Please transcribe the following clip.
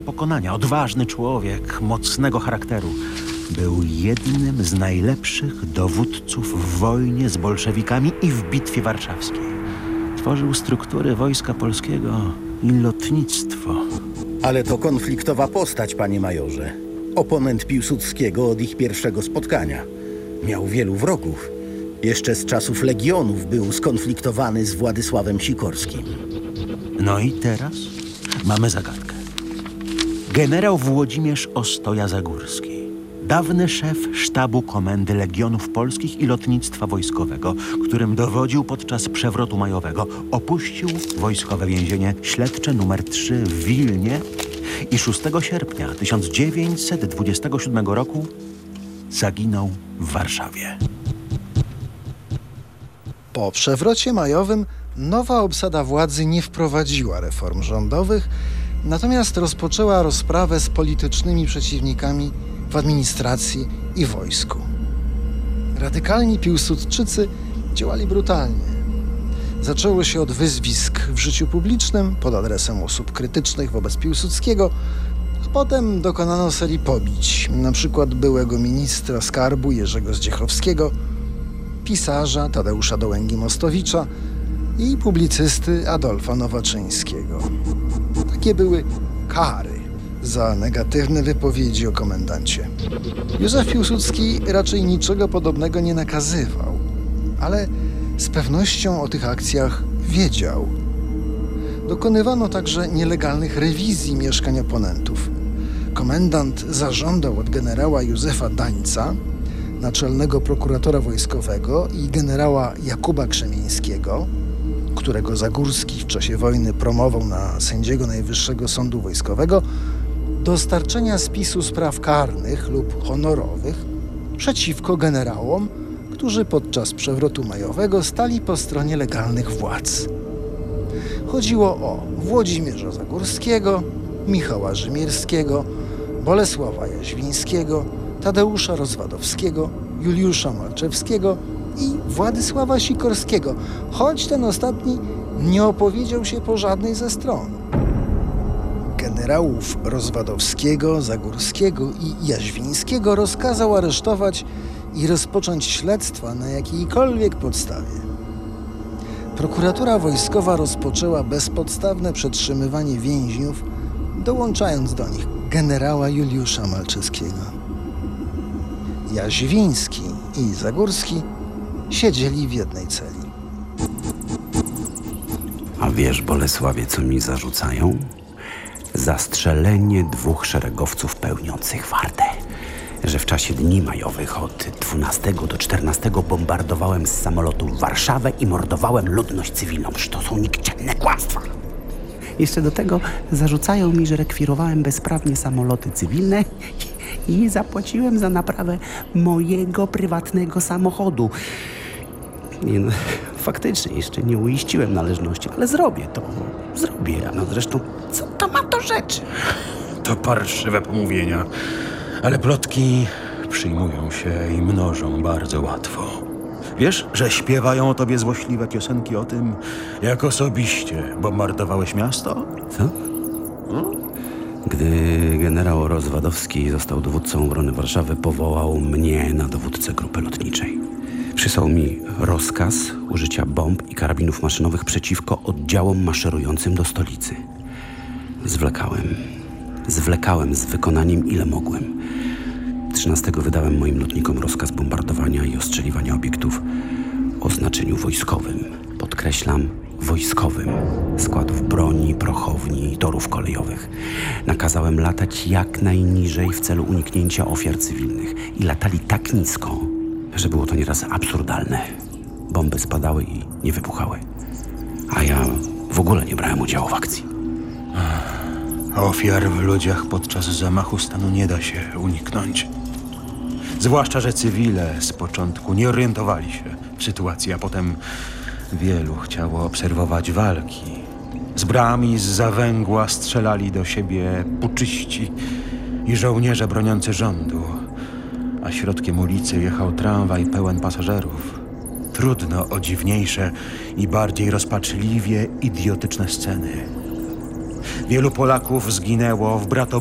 pokonania. Odważny człowiek, mocnego charakteru. Był jednym z najlepszych dowódców w wojnie z bolszewikami i w Bitwie Warszawskiej. Tworzył struktury Wojska Polskiego i lotnictwo. Ale to konfliktowa postać, panie majorze. Oponent Piłsudskiego od ich pierwszego spotkania. Miał wielu wrogów. Jeszcze z czasów Legionów był skonfliktowany z Władysławem Sikorskim. No i teraz mamy zagadkę. Generał Włodzimierz Ostoja-Zagórski, dawny szef sztabu Komendy Legionów Polskich i Lotnictwa Wojskowego, którym dowodził podczas przewrotu majowego, opuścił wojskowe więzienie śledcze nr 3 w Wilnie i 6 sierpnia 1927 roku zaginął w Warszawie. Po przewrocie majowym nowa obsada władzy nie wprowadziła reform rządowych, natomiast rozpoczęła rozprawę z politycznymi przeciwnikami w administracji i wojsku. Radykalni piłsudczycy działali brutalnie. Zaczęło się od wyzwisk w życiu publicznym pod adresem osób krytycznych wobec Piłsudskiego, a potem dokonano serii pobić, na przykład byłego ministra skarbu Jerzego Zdziechowskiego, pisarza Tadeusza Dołęgi-Mostowicza i publicysty Adolfa Nowaczyńskiego. Takie były kary za negatywne wypowiedzi o komendancie. Józef Piłsudski raczej niczego podobnego nie nakazywał, ale z pewnością o tych akcjach wiedział. Dokonywano także nielegalnych rewizji mieszkań oponentów. Komendant zażądał od generała Józefa Dańca, naczelnego prokuratora wojskowego, i generała Jakuba Krzemińskiego, którego Zagórski w czasie wojny promował na sędziego Najwyższego Sądu Wojskowego, dostarczenia spisu spraw karnych lub honorowych przeciwko generałom, którzy podczas przewrotu majowego stali po stronie legalnych władz. Chodziło o Włodzimierza Zagórskiego, Michała Rzymierskiego, Bolesława Jaźwińskiego, Tadeusza Rozwadowskiego, Juliusza Malczewskiego i Władysława Sikorskiego, choć ten ostatni nie opowiedział się po żadnej ze stron. Generałów Rozwadowskiego, Zagórskiego i Jaźwińskiego rozkazał aresztować i rozpocząć śledztwa na jakiejkolwiek podstawie. Prokuratura wojskowa rozpoczęła bezpodstawne przetrzymywanie więźniów, dołączając do nich generała Juliusza Malczewskiego. Jaźwiński i Zagórski siedzieli w jednej celi. A wiesz, Bolesławie, co mi zarzucają? Zastrzelenie 2 szeregowców pełniących wartę. Że w czasie dni majowych od 12 do 14 bombardowałem z samolotów Warszawę i mordowałem ludność cywilną. Przecież to są nikczemne kłamstwa. Jeszcze do tego zarzucają mi, że rekwirowałem bezprawnie samoloty cywilne i nie zapłaciłem za naprawę mojego prywatnego samochodu. Nie, no, faktycznie jeszcze nie uiściłem należności, ale zrobię to. Zrobię. No zresztą, co to ma do rzeczy? To parszywe pomówienia, ale plotki przyjmują się i mnożą bardzo łatwo. Wiesz, że śpiewają o tobie złośliwe piosenki o tym, jak osobiście bombardowałeś miasto? Co? Gdy generał Rozwadowski został dowódcą obrony Warszawy, powołał mnie na dowódcę grupy lotniczej. Przysłał mi rozkaz użycia bomb i karabinów maszynowych przeciwko oddziałom maszerującym do stolicy. Zwlekałem z wykonaniem, ile mogłem. 13 wydałem moim lotnikom rozkaz bombardowania i ostrzeliwania obiektów o znaczeniu wojskowym. Podkreślam, wojskowym. Składów broni, prochowni i torów kolejowych. Nakazałem latać jak najniżej w celu uniknięcia ofiar cywilnych. I latali tak nisko, że było to nieraz absurdalne. Bomby spadały i nie wybuchały. A ja w ogóle nie brałem udziału w akcji. Ofiar w ludziach podczas zamachu stanu nie da się uniknąć. Zwłaszcza, że cywile z początku nie orientowali się w sytuacji, a potem wielu chciało obserwować walki. Z bram i z zawęgła strzelali do siebie puczyści i żołnierze broniący rządu, a środkiem ulicy jechał tramwaj pełen pasażerów. Trudno o dziwniejsze i bardziej rozpaczliwie idiotyczne sceny. Wielu Polaków zginęło w